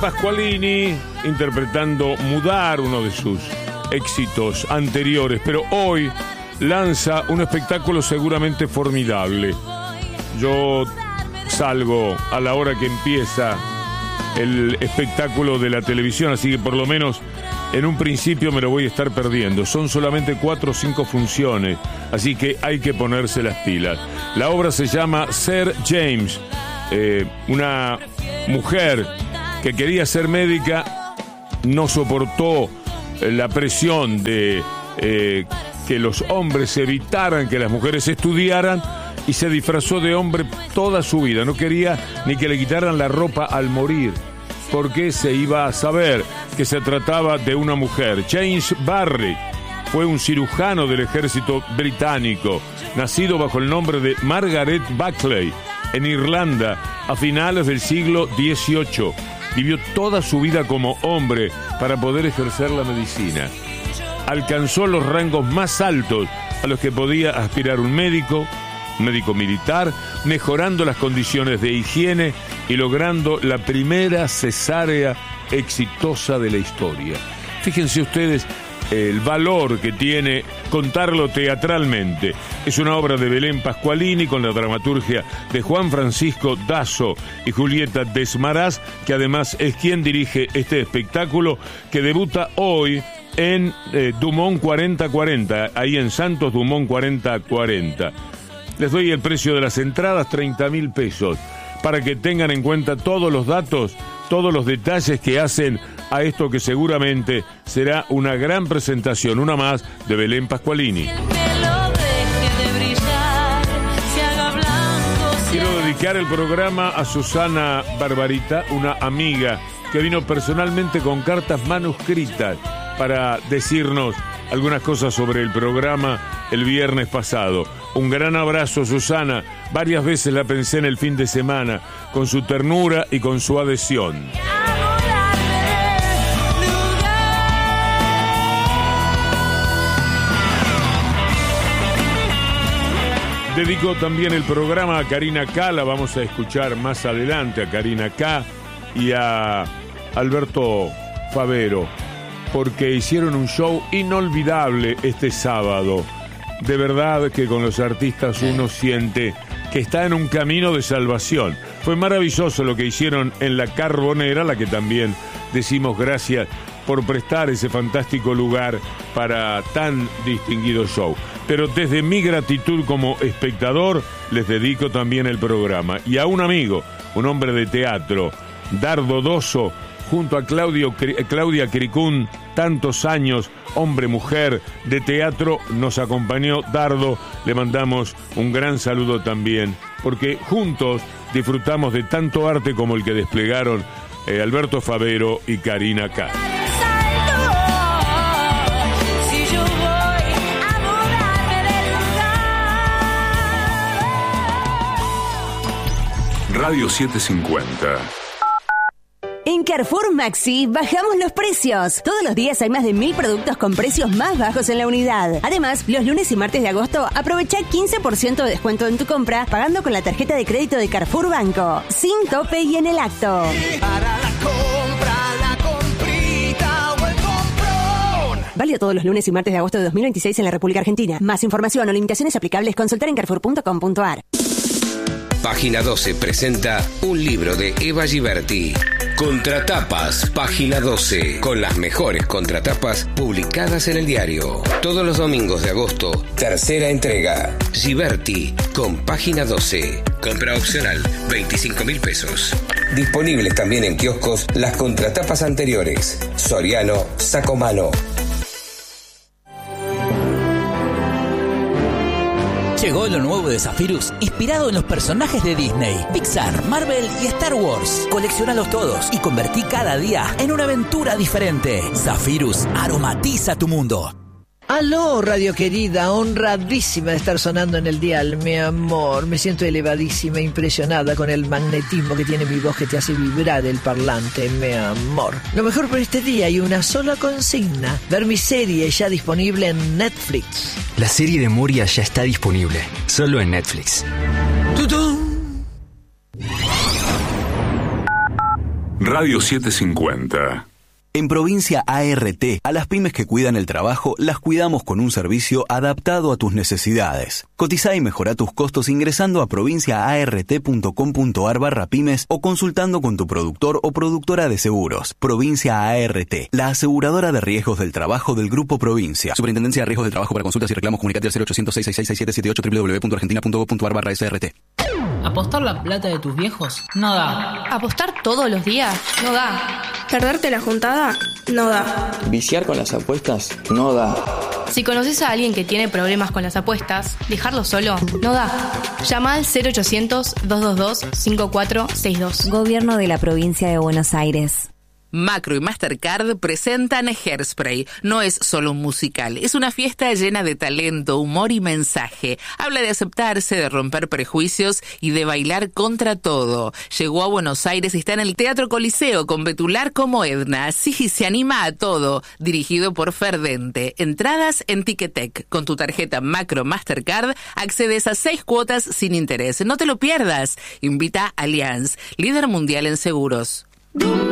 Pasqualini interpretando Mudar, uno de sus éxitos anteriores, pero hoy lanza un espectáculo seguramente formidable. Yo salgo a la hora que empieza el espectáculo de la televisión, así que por lo menos en un principio me lo voy a estar perdiendo. Son solamente 4 o 5 funciones, así que hay que ponerse las pilas. La obra se llama Ser James. Una mujer que quería ser médica no soportó la presión de que los hombres evitaran que las mujeres estudiaran y se disfrazó de hombre toda su vida. No quería ni que le quitaran la ropa al morir, porque se iba a saber que se trataba de una mujer. James Barry fue un cirujano del ejército británico, nacido bajo el nombre de Margaret Buckley en Irlanda a finales del siglo XVIII. Vivió toda su vida como hombre para poder ejercer la medicina. Alcanzó los rangos más altos a los que podía aspirar un médico militar, mejorando las condiciones de higiene y logrando la primera cesárea exitosa de la historia. Fíjense ustedes el valor que tiene contarlo teatralmente. Es una obra de Belén Pasqualini con la dramaturgia de Juan Francisco Dazo y Julieta Desmaraz, que además es quien dirige este espectáculo que debuta hoy en Dumont 4040, ahí en Santos Dumont 4040. Les doy el precio de las entradas, 30.000 pesos, para que tengan en cuenta todos los datos, todos los detalles que hacen a esto que seguramente será una gran presentación, una más de Belén Pasqualini. Quiero dedicar el programa a Susana Barbarita, una amiga que vino personalmente con cartas manuscritas para decirnos algunas cosas sobre el programa el viernes pasado. Un gran abrazo, Susana. Varias veces la pensé en el fin de semana, con su ternura y con su adhesión. Dedico también el programa a Karina K. La vamos a escuchar más adelante, a Karina K. y a Alberto Favero, porque hicieron un show inolvidable este sábado. De verdad que con los artistas uno siente que está en un camino de salvación. Fue maravilloso lo que hicieron en La Carbonera, la que también decimos gracias por prestar ese fantástico lugar para tan distinguido show. Pero desde mi gratitud como espectador, les dedico también el programa. Y a un amigo, un hombre de teatro, Dardo Dosso, junto a Claudia Cricún, tantos años, hombre-mujer de teatro, nos acompañó Dardo. Le mandamos un gran saludo también, porque juntos disfrutamos de tanto arte como el que desplegaron Alberto Favero y Karina K. Radio 750. En Carrefour Maxi bajamos los precios. Todos los días hay más de 1.000 productos con precios más bajos en la unidad. Además, los lunes y martes de agosto aprovecha 15% de descuento en tu compra pagando con la tarjeta de crédito de Carrefour Banco. Sin tope y en el acto. Para la compra, la comprita o el comprón. Válido todos los lunes y martes de agosto de 2026 en la República Argentina. Más información o limitaciones aplicables, consultar en carrefour.com.ar. Página 12 presenta un libro de Eva Giberti. Contratapas, Página 12, con las mejores contratapas publicadas en el diario. Todos los domingos de agosto, tercera entrega. Giberti, con Página 12. Compra opcional, 25.000 pesos. Disponibles también en kioscos las contratapas anteriores. Soriano, Sacomano. Llegó lo nuevo de Zephyrus, inspirado en los personajes de Disney, Pixar, Marvel y Star Wars. Colecciónalos todos y convertí cada día en una aventura diferente. Zephyrus aromatiza tu mundo. Aló, radio querida, honradísima de estar sonando en el dial, mi amor. Me siento elevadísima, impresionada con el magnetismo que tiene mi voz que te hace vibrar el parlante, mi amor. Lo mejor por este día y una sola consigna: ver mi serie ya disponible en Netflix. La serie de Moria ya está disponible, solo en Netflix. ¡Tutún! Radio 750. En Provincia ART, a las pymes que cuidan el trabajo, las cuidamos con un servicio adaptado a tus necesidades. Cotizá y mejorá tus costos ingresando a provinciaart.com.ar/pymes o consultando con tu productor o productora de seguros. Provincia ART, la aseguradora de riesgos del trabajo del Grupo Provincia. Superintendencia de Riesgos del Trabajo. Para consultas y reclamos, comunicate al 0800-666-6778 www.argentina.gov.ar/SRT. ¿Apostar la plata de tus viejos? No da. ¿Apostar todos los días? No da. ¿Perderte la juntada? No da. ¿Viciar con las apuestas? No da. Si conoces a alguien que tiene problemas con las apuestas, dejarlo solo no da. Llama al 0800-222-5462. Gobierno de la Provincia de Buenos Aires. Macro y Mastercard presentan Hairspray. No es solo un musical, es una fiesta llena de talento, humor y mensaje. Habla de aceptarse, de romper prejuicios y de bailar contra todo. Llegó a Buenos Aires y está en el Teatro Coliseo con Betular como Edna. Sí, se anima a todo. Dirigido por Ferdente. Entradas en Ticketek. Con tu tarjeta Macro Mastercard accedes a 6 cuotas sin interés. No te lo pierdas. Invita a Allianz, líder mundial en seguros.